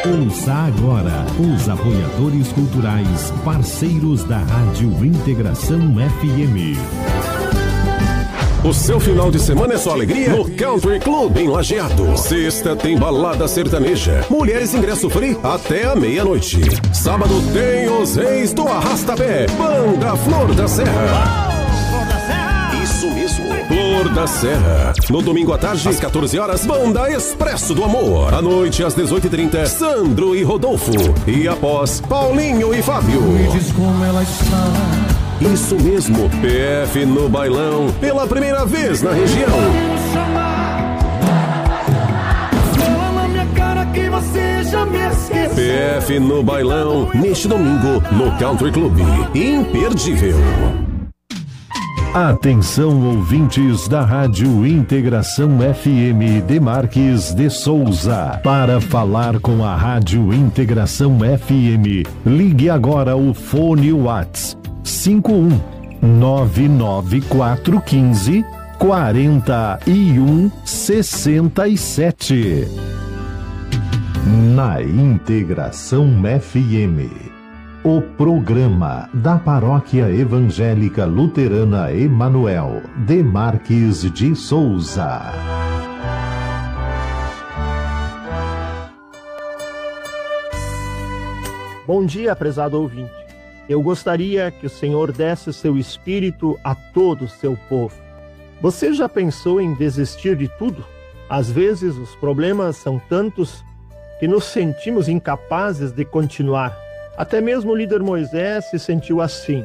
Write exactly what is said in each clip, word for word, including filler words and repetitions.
Ouça agora os apoiadores culturais, parceiros da Rádio Integração F M. O seu final de semana é só alegria no Country Club em Lajeado. Sexta tem balada sertaneja. Mulheres ingresso free até a meia-noite. Sábado tem os reis do arrasta-pé. Banda Flor da Serra. Isso mesmo, Flor da Serra. No domingo à tarde, às quatorze horas, Banda Expresso do Amor. À noite, às dezoito e trinta, Sandro e Rodolfo. E após, Paulinho e Fábio. Me diz como ela está. Isso mesmo, P F no bailão, pela primeira vez na região. Fala na minha cara que você já me esqueceu. P F no bailão, neste domingo, no Country Club. Imperdível. Atenção, ouvintes da Rádio Integração F M de Marques de Souza. Para falar com a Rádio Integração F M, ligue agora o fone WhatsApp cinco um nove nove quatro um cinco quatro um seis sete. Na Integração F M, o programa da Paróquia Evangélica Luterana Emanuel de Marques de Souza. Bom dia, prezado ouvinte. Eu gostaria que o Senhor desse seu Espírito a todo o seu povo. Você já pensou em desistir de tudo? Às vezes os problemas são tantos que nos sentimos incapazes de continuar. Até mesmo o líder Moisés se sentiu assim.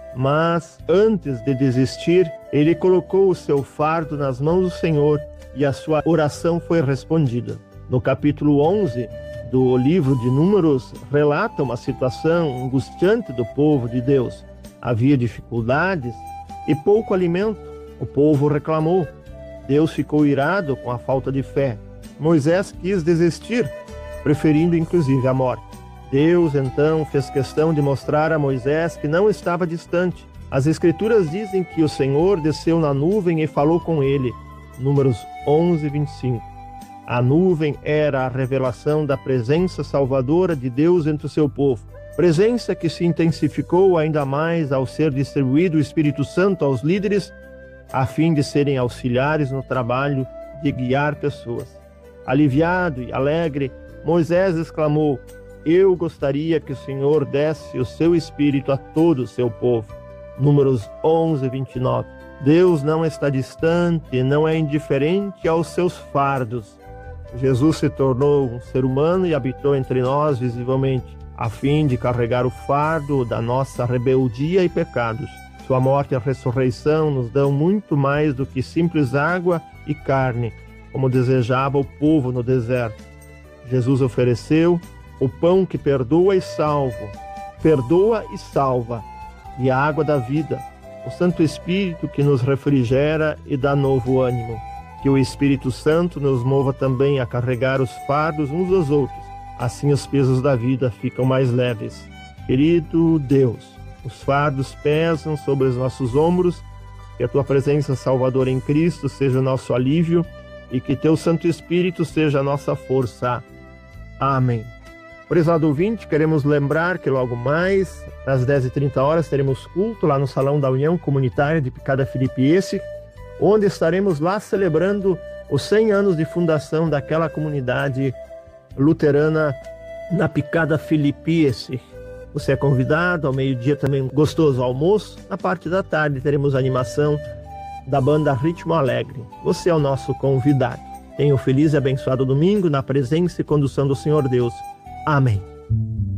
Mas antes de desistir, ele colocou o seu fardo nas mãos do Senhor e a sua oração foi respondida. No capítulo onze do livro de Números, relata uma situação angustiante do povo de Deus. Havia dificuldades e pouco alimento. O povo reclamou. Deus ficou irado com a falta de fé. Moisés quis desistir, preferindo inclusive a morte. Deus, então, fez questão de mostrar a Moisés que não estava distante. As Escrituras dizem que o Senhor desceu na nuvem e falou com ele. Números onze, vinte e cinco. A nuvem era a revelação da presença salvadora de Deus entre o seu povo. Presença que se intensificou ainda mais ao ser distribuído o Espírito Santo aos líderes, a fim de serem auxiliares no trabalho de guiar pessoas. Aliviado e alegre, Moisés exclamou: eu gostaria que o Senhor desse o seu Espírito a todo o seu povo. Números onze, vinte e nove. Deus não está distante, não é indiferente aos seus fardos. Jesus se tornou um ser humano e habitou entre nós visivelmente, a fim de carregar o fardo da nossa rebeldia e pecados. Sua morte e a ressurreição nos dão muito mais do que simples água e carne, como desejava o povo no deserto. Jesus ofereceu o pão que perdoa e salva, perdoa e salva, e a água da vida, o Santo Espírito que nos refrigera e dá novo ânimo. Que o Espírito Santo nos mova também a carregar os fardos uns dos outros, assim os pesos da vida ficam mais leves. Querido Deus, os fardos pesam sobre os nossos ombros, que a Tua presença salvadora em Cristo seja o nosso alívio e que Teu Santo Espírito seja a nossa força. Amém. Prezado ouvinte, queremos lembrar que logo mais, às dez e trinta horas, teremos culto lá no Salão da União Comunitária de Picada Filipiense, onde estaremos lá celebrando os cem anos de fundação daquela comunidade luterana na Picada Filipiense. Você é convidado, ao meio-dia também um gostoso almoço. Na parte da tarde teremos a animação da banda Ritmo Alegre. Você é o nosso convidado. Tenha um feliz e abençoado domingo na presença e condução do Senhor Deus. Amém.